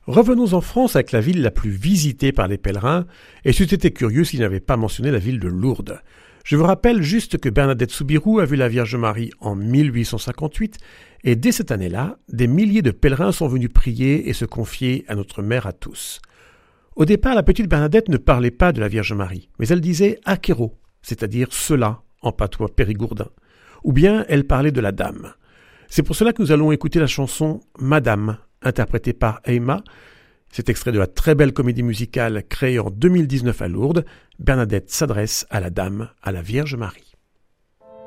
Revenons en France avec la ville la plus visitée par les pèlerins, et c'eût été curieux s'il n'avait pas mentionné la ville de Lourdes. Je vous rappelle juste que Bernadette Soubirous a vu la Vierge Marie en 1858, et dès cette année-là, des milliers de pèlerins sont venus prier et se confier à notre Mère à tous. Au départ, la petite Bernadette ne parlait pas de la Vierge Marie, mais elle disait « Akero », c'est-à-dire « cela » en patois périgourdin, ou bien elle parlait de la Dame. C'est pour cela que nous allons écouter la chanson « Madame », interprétée par Eyma. Cet extrait de la très belle comédie musicale créée en 2019 à Lourdes. Bernadette s'adresse à la Dame, à la Vierge Marie.